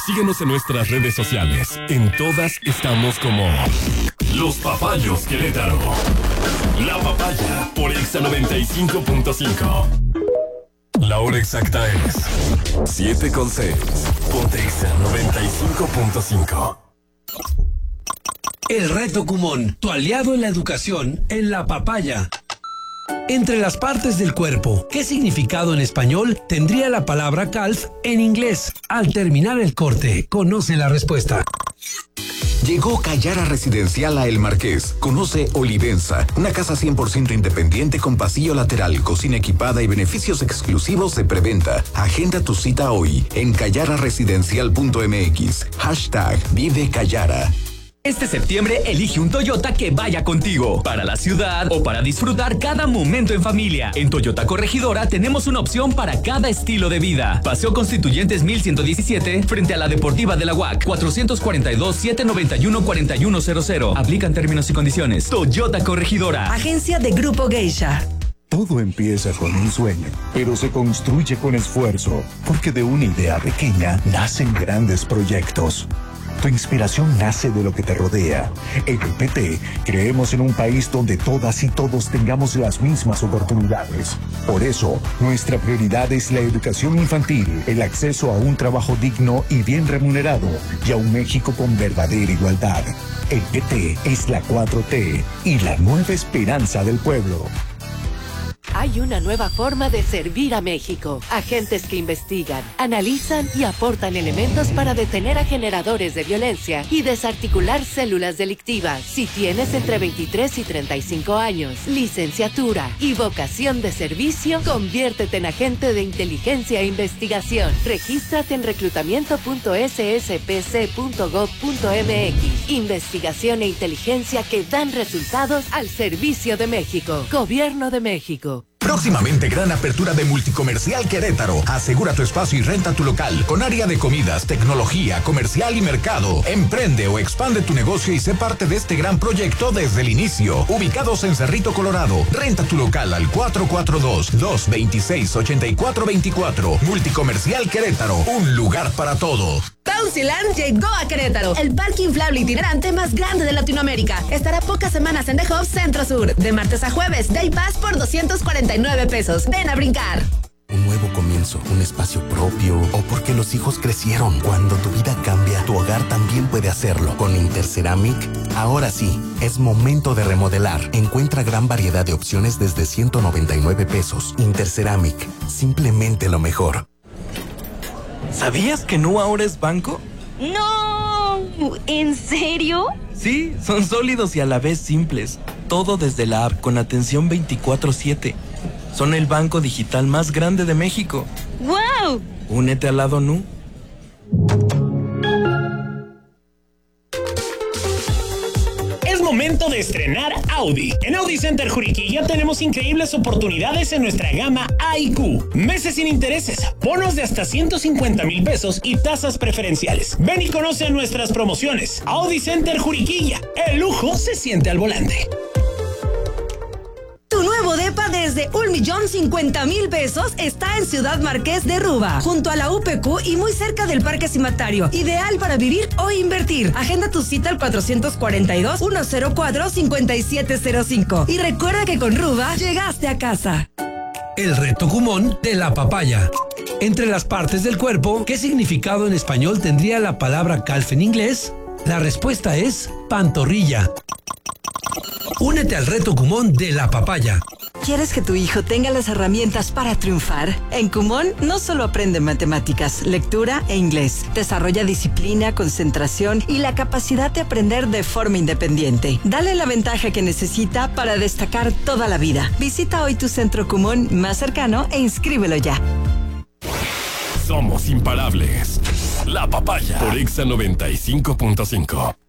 Síguenos en nuestras redes sociales. En todas estamos como Los Papayos Querétaro. La Papaya por Exa 95.5. La hora exacta es 7:06. Por Exa 95.5. El reto Kumon, tu aliado en la educación, en La Papaya. Entre las partes del cuerpo, ¿qué significado en español tendría la palabra calf en inglés? Al terminar el corte, conoce la respuesta. Llegó Cayara Residencial a El Marqués. Conoce Olivenza, una casa 100% independiente con pasillo lateral, cocina equipada y beneficios exclusivos de preventa. Agenda tu cita hoy en cayararesidencial.mx. #Vive Cayara. Este septiembre elige un Toyota que vaya contigo, para la ciudad o para disfrutar cada momento en familia. En Toyota Corregidora tenemos una opción para cada estilo de vida. Paseo Constituyentes 1117 frente a la Deportiva de la UAC, 442-791-4100. Aplican términos y condiciones. Toyota Corregidora. Agencia de Grupo Geisha. Todo empieza con un sueño, pero se construye con esfuerzo, porque de una idea pequeña nacen grandes proyectos. Tu inspiración nace de lo que te rodea. En el PT creemos en un país donde todas y todos tengamos las mismas oportunidades. Por eso, nuestra prioridad es la educación infantil, el acceso a un trabajo digno y bien remunerado y a un México con verdadera igualdad. El PT es la 4T y la nueva esperanza del pueblo. Hay una nueva forma de servir a México. Agentes que investigan, analizan y aportan elementos para detener a generadores de violencia y desarticular células delictivas. Si tienes entre 23 y 35 años, licenciatura y vocación de servicio, conviértete en agente de inteligencia e investigación. Regístrate en reclutamiento.sspc.gov.mx. Investigación e inteligencia que dan resultados al servicio de México. Gobierno de México. Próximamente gran apertura de Multicomercial Querétaro. Asegura tu espacio y renta tu local con área de comidas, tecnología, comercial y mercado. Emprende o expande tu negocio y sé parte de este gran proyecto desde el inicio. Ubicados en Cerrito, Colorado. Renta tu local al 442-226-8424. Multicomercial Querétaro. Un lugar para todo. Pausiland llegó a Querétaro, el parque inflable itinerante más grande de Latinoamérica. Estará pocas semanas en The Hub Centro Sur, de martes a jueves. Day Pass por 249 pesos. Ven a brincar. Un nuevo comienzo, un espacio propio o porque los hijos crecieron. Cuando tu vida cambia, tu hogar también puede hacerlo. Con Interceramic, ahora sí, es momento de remodelar. Encuentra gran variedad de opciones desde 199 pesos. Interceramic, simplemente lo mejor. ¿Sabías que Nu ahora es banco? ¡No! ¿En serio? Sí, son sólidos y a la vez simples. Todo desde la app con atención 24/7. Son el banco digital más grande de México. ¡Wow! Únete al lado Nu. Momento de estrenar Audi. En Audi Center Juriquilla tenemos increíbles oportunidades en nuestra gama AIQ. Meses sin intereses, bonos de hasta 150,000 pesos y tasas preferenciales. Ven y conoce nuestras promociones. Audi Center Juriquilla. El lujo se siente al volante. Tu nuevo depa desde 1,050,000 pesos está en Ciudad Marqués de Ruba, junto a la UPQ y muy cerca del Parque Cimatario. Ideal para vivir o invertir. Agenda tu cita al 442-104-5705. Y recuerda que con Ruba llegaste a casa. El reto Kumon de La Papaya. Entre las partes del cuerpo, ¿qué significado en español tendría la palabra calf en inglés? La respuesta es pantorrilla. Únete al reto Kumon de La Papaya. ¿Quieres que tu hijo tenga las herramientas para triunfar? En Kumon no solo aprende matemáticas, lectura e inglés. Desarrolla disciplina, concentración y la capacidad de aprender de forma independiente. Dale la ventaja que necesita para destacar toda la vida. Visita hoy tu centro Kumon más cercano e inscríbelo ya. Somos imparables. La Papaya por Exa 95.5.